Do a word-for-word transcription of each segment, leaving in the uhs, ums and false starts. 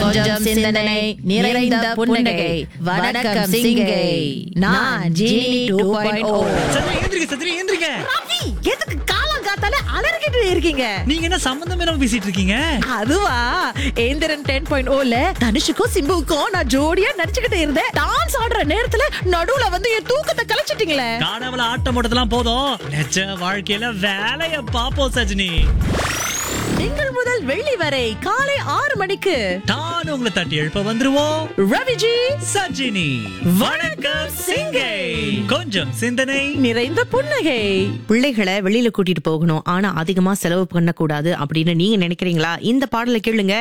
கொஞ்சம் சிந்தனை நிறைந்த புன்னகை. வணக்கம் சிங்கை. நான் ஜீனி டூ பாயிண்ட் ஓ. சத்ரி எந்திரிங்க, சத்ரி எந்திரிங்க. ரவி, எதுக்கு காலம் காத்தால அலறிக்கிட்டு இருக்கீங்க? நீங்க என்ன சம்பந்தம் இல்லாம பேசிட்டு இருக்கீங்க? அதுவா, ஏந்திரன் டென் பாயிண்ட் ஓல தனுஷுக்கும் சிம்புவுக்கும் நான் ஜோடியா நடிச்சுக்கிட்டு இருந்தேன். டான்ஸ் ஆடுற நேரத்துல நடுவுல வந்து என் தூக்கத்தை கலைச்சிட்டீங்களே. காணவள ஆட்டம் போட்டதெல்லாம் போதும், நிஜ வாழ்க்கையில வேலைய பாப்போம் சஜினி. திங்கள் முதல் வெள்ளி வரை காலை ஆறு மணிக்கு நான் உங்களை தட்டி எழுப்ப வந்துருவோம். ரவிஜி சஜினி வணக்கம் சிங்கை. கொஞ்சம் சிந்தனை நிறைந்த புன்னகை. பிள்ளைகளை வெளியில கூட்டிட்டு போகணும், ஆனா அதிகமா செலவு பண்ண கூடாது அப்படின்னு நீங்க நினைக்கிறீங்களா? இந்த பாடலை கேளுங்க.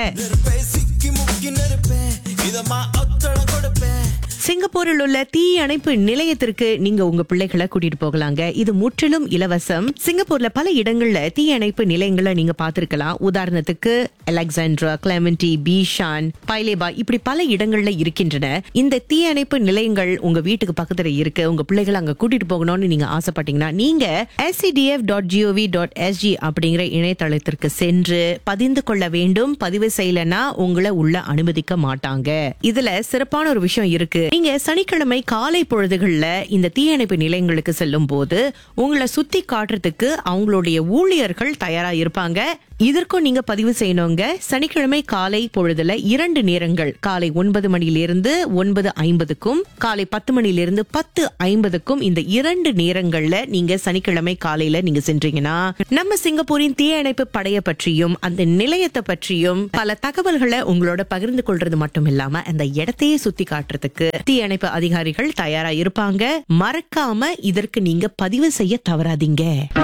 சிங்கப்பூரில் உள்ள தீ அணைப்பு நிலையத்திற்கு நீங்க உங்க பிள்ளைகளை கூட்டிட்டு போகலாங்க. இது முற்றிலும் இலவசம். சிங்கப்பூர்ல பல இடங்கள்ல தீ அணைப்பு நிலையங்களை நீங்க பார்த்திருக்கலாம். உதாரணத்துக்கு அலெக்சாண்ட்ரா, கிளெமென்டி, பீஷான், பைலேபா, இப்படி பல இடங்கள்ல இருக்கின்றன. இந்த தீ அணைப்பு நிலையங்கள் உங்க வீட்டுக்கு பக்கத்துல இருக்கு. உங்க பிள்ளைகளை அங்க கூட்டிட்டு போகணும்னு நீங்க ஆசைப்பட்டீங்கன்னா நீங்க S C D F dot gov dot SG அப்படிங்கிற இணையதளத்திற்கு சென்று பதிந்து கொள்ள வேண்டும். பதிவு செய்யலன்னா உங்களை உள்ள அனுமதிக்க மாட்டாங்க. இதுல சிறப்பான ஒரு விஷயம் இருக்கு. நீங்க சனிக்கிழமை காலை பொழுதுகள்ல இந்த தீயணைப்பு நிலையங்களுக்கு செல்லும் போது உங்களை சுத்தி காட்டுறதுக்கு அவங்களுடைய ஊழியர்கள் தயாரா இருப்பாங்க. இதற்கும் நீங்க பதிவு செய்யணுங்க. சனிக்கிழமை காலை பொழுதுல இரண்டு நேரங்கள், காலை ஒன்பது மணியிலிருந்து ஒன்பது ஐம்பதுக்கும் காலை பத்து மணியிலிருந்து பத்து ஐம்பதுக்கும் இந்த இரண்டு நேரங்கள்ல நீங்க சனிக்கிழமை காலையில நீங்க சென்றீங்கன்னா நம்ம சிங்கப்பூரின் தீயணைப்பு படைய பற்றியும் அந்த நிலையத்தை பற்றியும் பல தகவல்களை உங்களோட பகிர்ந்து கொள்றது மட்டும் இல்லாம அந்த இடத்தையே சுத்தி காட்டுறதுக்கு தீயணைப்பு அதிகாரிகள் தயாரா இருப்பாங்க. மறக்காம இதற்கு நீங்க பதிவு செய்ய தவறாதீங்க.